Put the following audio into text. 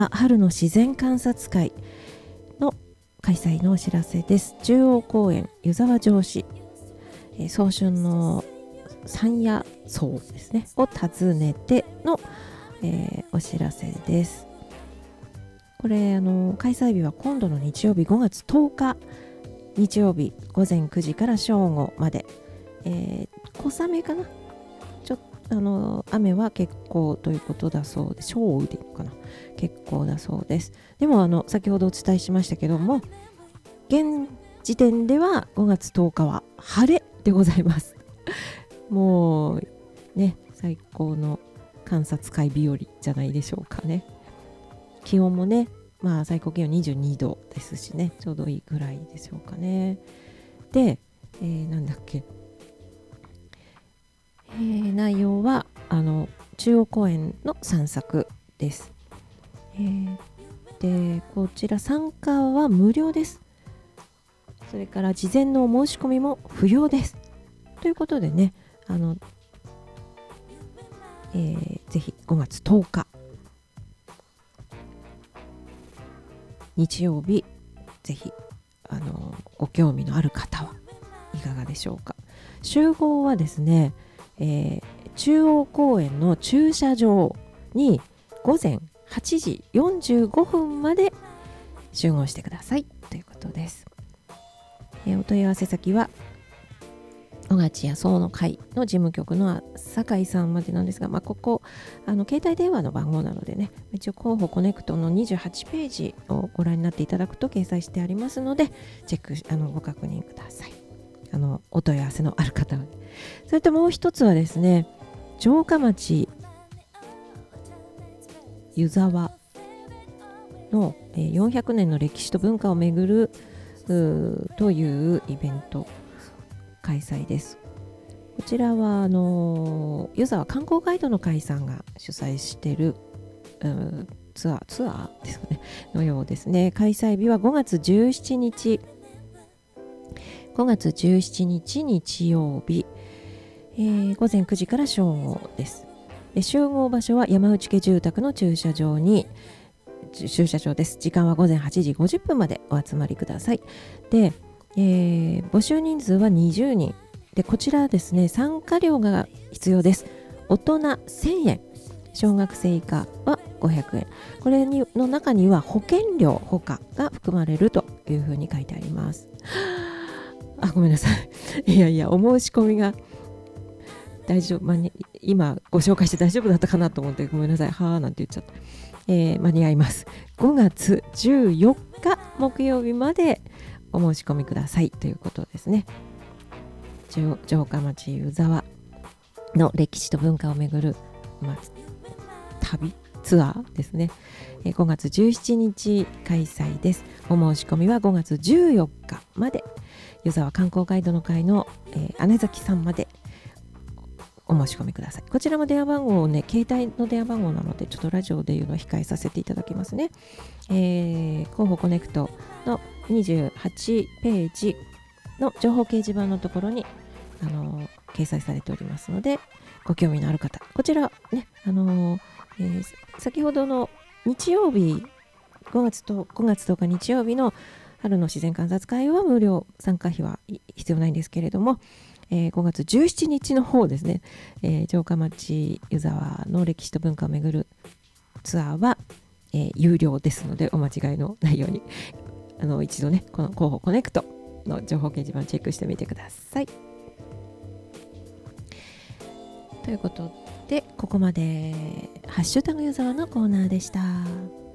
春の自然観察会の開催のお知らせです。中央公園湯沢城址、早春の山野草ですねを訪ねての、お知らせです。これ開催日は今度の日曜日5月10日日曜日午前9時から正午まで、小雨かな、ちょっと雨は結構ということだそうで、小雨でいいのかな、結構だそうです。でも先ほどお伝えしましたけども、現時点では5月10日は晴れでございますもうね、最高の観察会日和じゃないでしょうかね。気温もね、最高気温22度ですしね、ちょうどいいぐらいでしょうかね。で、なんだっけ、内容は中央公園の散策です。でこちら参加は無料です。それから事前のお申し込みも不要ですということでね、ぜひ5月10日日曜日、ぜひご興味のある方はいかがでしょうか。集合はですね、中央公園の駐車場に午前8時45分まで集合してくださいということです。お問い合わせ先は小勝屋草の会の事務局の酒井さんまでなんですが、ここ携帯電話の番号なのでね、一応広報コネクトの28ページをご覧になっていただくと掲載してありますので、チェックご確認ください。お問い合わせのある方は。それともう一つはですね、城下町湯沢の400年の歴史と文化をめぐるというイベント開催です。こちらは湯沢観光ガイドの会さんが主催しているツアーですかねのようですね。開催日は5月17日日曜日、午前9時から正午です。で集合場所は山内家住宅の駐車場です。時間は午前8時50分までお集まりください。で、募集人数は20人で、こちらですね、参加料が必要です。大人1000円、小学生以下は500円。これの中には保険料ほかが含まれるというふうに書いてあります。ごめんなさい。いやいや、お申し込みが大丈夫、今ご紹介して大丈夫だったかなと思ってごめんなさい。はーなんて言っちゃった。間に合います。5月14日木曜日までお申し込みくださいということですね。城下町湯沢の歴史と文化をめぐる、旅ツアーですね。5月17日開催です。お申し込みは5月14日まで、湯沢観光ガイドの会の、姉崎さんまでお申し込みください。こちらも電話番号をね、携帯の電話番号なのでちょっとラジオで言うのを控えさせていただきますね。広報コネクトの28ページの情報掲示板のところに掲載されておりますので、ご興味のある方、こちらね、先ほどの日曜日5月10日日曜日の春の自然観察会は無料、参加費は必要ないんですけれども、5月17日の方ですね、城下町湯沢の歴史と文化をめぐるツアーは、有料ですので、お間違いのないように一度ね、この広報コネクトの情報掲示板をチェックしてみてください。ということで、ここまでハッシュタグ湯沢のコーナーでした。